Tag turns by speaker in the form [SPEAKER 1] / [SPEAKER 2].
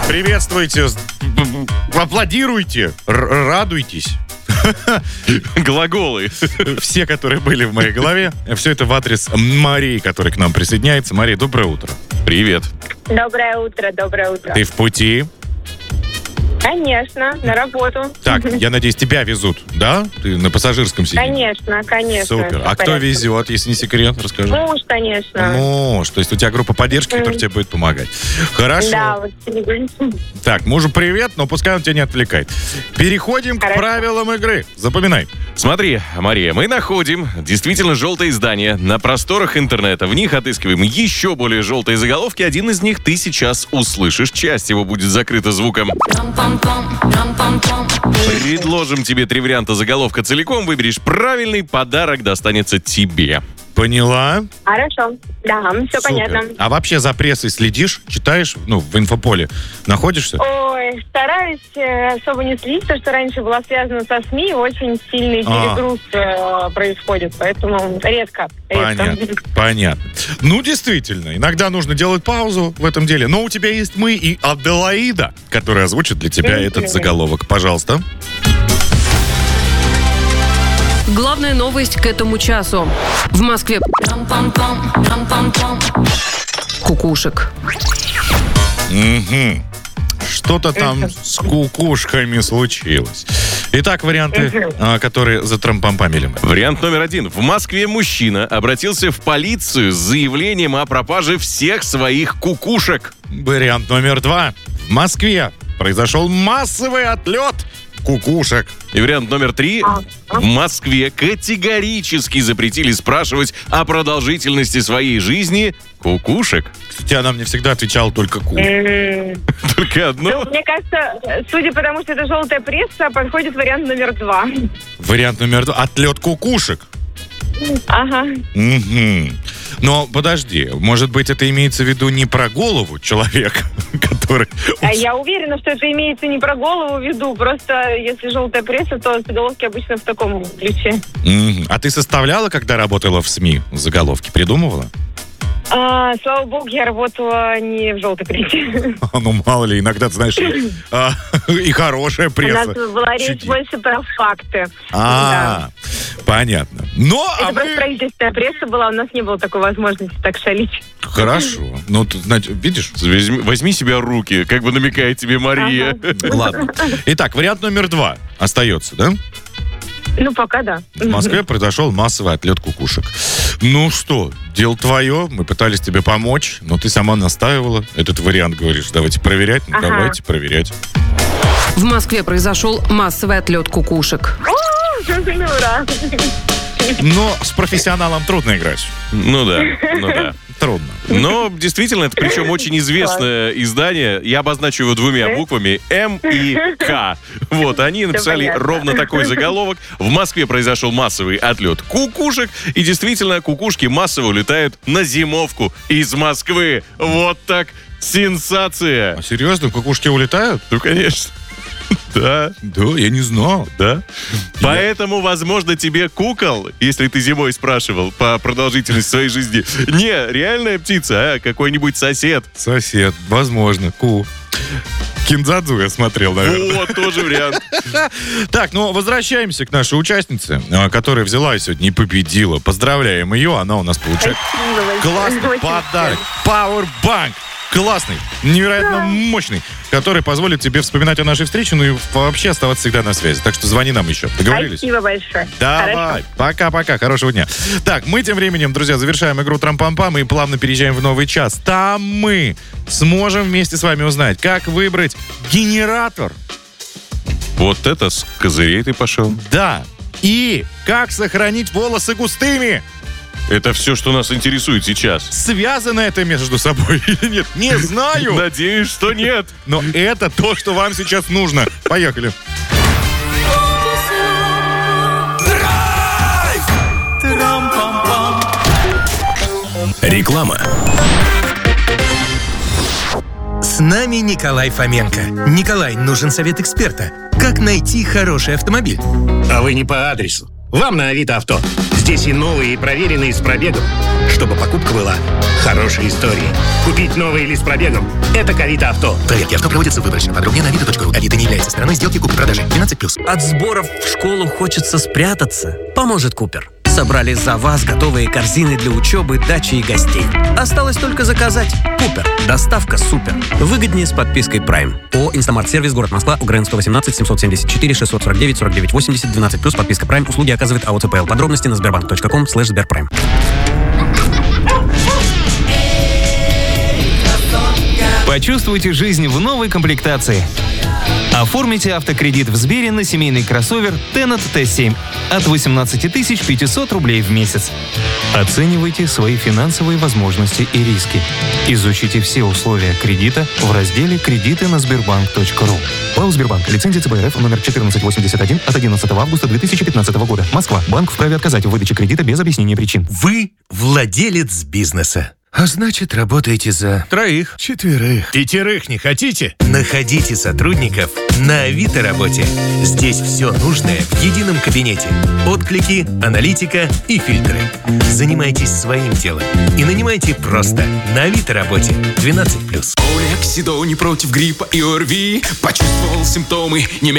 [SPEAKER 1] Приветствуйте, аплодируйте, радуйтесь.
[SPEAKER 2] Глаголы.
[SPEAKER 1] Все, которые были в моей голове. Все это в адрес Марии, которая к нам присоединяется. Мария, доброе утро.
[SPEAKER 2] Привет.
[SPEAKER 3] Доброе утро, доброе утро.
[SPEAKER 1] Ты в пути?
[SPEAKER 3] Конечно, на работу.
[SPEAKER 1] Так, я надеюсь, тебя везут, да? Ты на пассажирском сидишь?
[SPEAKER 3] Конечно.
[SPEAKER 1] Супер. А кто везет, если не секрет, расскажи.
[SPEAKER 3] Муж, конечно.
[SPEAKER 1] Муж, то есть у тебя группа поддержки, которая тебе будет помогать. Хорошо.
[SPEAKER 3] Да, вот сегодня.
[SPEAKER 1] Так, мужу привет, но пускай он тебя не отвлекает. Переходим к правилам игры. Запоминай.
[SPEAKER 2] Смотри, Мария, мы находим действительно желтые издания на просторах интернета. В них отыскиваем еще более желтые заголовки. Один из них ты сейчас услышишь. Часть его будет закрыта звуком. Предложим тебе 3 варианта заголовка целиком. Выберешь правильный, подарок достанется тебе.
[SPEAKER 1] Поняла?
[SPEAKER 3] Хорошо. Да, все
[SPEAKER 1] Супер.
[SPEAKER 3] понятно.
[SPEAKER 1] А вообще за прессой следишь? Читаешь? В инфополе находишься?
[SPEAKER 3] Ой, стараюсь особо не следить, потому что раньше была связана со СМИ, очень сильный перегруз происходит, поэтому редко.
[SPEAKER 1] Понятно. Ну, действительно, иногда нужно делать паузу в этом деле. Но у тебя есть мы и Аделаида, которая озвучит для тебя этот заголовок. Пожалуйста.
[SPEAKER 4] Главная новость к этому часу. В Москве кукушек.
[SPEAKER 1] Угу. Что-то там с кукушками случилось. Итак, варианты, которые затрампампамили.
[SPEAKER 2] Вариант номер 1. В Москве мужчина обратился в полицию с заявлением о пропаже всех своих кукушек.
[SPEAKER 1] Вариант номер 2. В Москве произошел массовый отлет кукушек.
[SPEAKER 2] И вариант номер 3. В Москве категорически запретили спрашивать о продолжительности своей жизни кукушек.
[SPEAKER 1] Кстати, она мне всегда отвечала только ку.
[SPEAKER 2] Только одно?
[SPEAKER 3] Ну, мне кажется, судя по тому, что это желтая пресса, подходит вариант номер 2.
[SPEAKER 1] Вариант номер 2. Отлет кукушек.
[SPEAKER 3] Ага.
[SPEAKER 1] Угу. Но подожди, может быть, это имеется в виду не про голову человека, который...
[SPEAKER 3] Я уверена, что это имеется не про голову в виду. Просто если желтая пресса, то заголовки обычно в таком ключе.
[SPEAKER 1] А ты составляла, когда работала в СМИ, заголовки? Придумывала?
[SPEAKER 3] Слава богу, я работала не в желтой прессе.
[SPEAKER 1] Ну, мало ли, иногда, ты знаешь, и хорошая пресса.
[SPEAKER 3] У нас была речь больше про факты.
[SPEAKER 1] Понятно.
[SPEAKER 3] Это просто правительственная пресса была, у нас не было такой возможности так шалить.
[SPEAKER 1] Хорошо. Ну, ты, значит, видишь?
[SPEAKER 2] Возьми себя в руки, как бы намекает тебе Мария.
[SPEAKER 1] Ладно. Итак, вариант номер 2 остается, да?
[SPEAKER 3] Ну, пока да.
[SPEAKER 1] В Москве произошел массовый отлет кукушек. Ну что, дело твое, мы пытались тебе помочь, но ты сама настаивала. Этот вариант говоришь, давайте проверять. Ну, давайте проверять.
[SPEAKER 4] В Москве произошел массовый отлет кукушек.
[SPEAKER 3] Ура!
[SPEAKER 1] Но с профессионалом трудно играть.
[SPEAKER 2] Ну да.
[SPEAKER 1] Трудно.
[SPEAKER 2] Но действительно, это причем очень известное издание. Я обозначу его 2 буквами М и К. Вот, они написали ровно такой заголовок. В Москве произошел массовый отлет кукушек. И действительно, кукушки массово улетают на зимовку из Москвы. Вот так сенсация.
[SPEAKER 1] А серьезно, кукушки улетают?
[SPEAKER 2] Ну, конечно. Да.
[SPEAKER 1] Да, я не знал.
[SPEAKER 2] Да. Поэтому, возможно, тебе кукол, если ты зимой спрашивал по продолжительности своей жизни, не реальная птица, а какой-нибудь сосед.
[SPEAKER 1] Сосед, возможно. Киндзадзу я смотрел, наверное.
[SPEAKER 2] Вот, тоже вариант.
[SPEAKER 1] Так, ну, возвращаемся к нашей участнице, которая взяла сегодня и победила. Поздравляем ее, она у нас получает классный подарок. Powerbank. Классный, невероятно мощный, который позволит тебе вспоминать о нашей встрече, ну и вообще оставаться всегда на связи. Так что звони нам еще. Договорились?
[SPEAKER 3] Спасибо большое.
[SPEAKER 1] Давай. Пока-пока. Хорошего дня. Так, мы тем временем, друзья, завершаем игру Трам-пам-пам и плавно переезжаем в новый час. Там мы сможем вместе с вами узнать, как выбрать генератор.
[SPEAKER 2] Вот это с козырей ты пошел.
[SPEAKER 1] Да. И как сохранить волосы густыми.
[SPEAKER 2] Это все, что нас интересует сейчас.
[SPEAKER 1] Связано это между собой или нет? Не знаю.
[SPEAKER 2] Надеюсь, что нет.
[SPEAKER 1] Но это то, что вам сейчас нужно. Поехали.
[SPEAKER 5] Реклама. С нами Николай Фоменко. Николай, нужен совет эксперта. Как найти хороший автомобиль?
[SPEAKER 6] А вы не по адресу. Вам на Авито Авто. Здесь и новые, и проверенные с пробегом.
[SPEAKER 5] чтобы покупка была хорошей историей.
[SPEAKER 6] Купить новый или с пробегом – это Авито Авто.
[SPEAKER 5] Проверки авто проводятся выборочно. Подробнее на avito.ru. Авито не является стороной сделки купли-продажи. 12+.
[SPEAKER 7] От сборов в школу хочется спрятаться. Поможет Купер. Собрали за вас готовые корзины для учебы, дачи и гостей. Осталось только заказать. Купер. Доставка супер. Выгоднее с подпиской Prime. ООО «Инстамарт-сервис», город Москва, УГРН 118 774 649 49 80 12+, подписка Prime. Услуги оказывает АО ЦПЛ. Подробности на sberbank.com/sberprime.
[SPEAKER 8] Почувствуйте жизнь в новой комплектации. Оформите автокредит в Сбере на семейный кроссовер Tenant T7 от 18 500 рублей в месяц. Оценивайте свои финансовые возможности и риски. Изучите все условия кредита в разделе «Кредиты на Сбербанк.ру». ПАО «Сбербанк». Лицензия ЦБРФ номер 1481 от 11 августа 2015 года. Москва. Банк вправе отказать в выдаче кредита без объяснения причин.
[SPEAKER 5] Вы владелец бизнеса. А значит, работаете за...
[SPEAKER 6] 3,
[SPEAKER 5] 4.
[SPEAKER 6] 5 не хотите?
[SPEAKER 5] Находите сотрудников на Авито работе. Здесь все нужное в едином кабинете. Отклики, аналитика и фильтры. Занимайтесь своим делом и нанимайте просто на Авито работе. 12+.
[SPEAKER 9] Олег Седой против гриппа и ОРВИ. Почувствовал симптомы,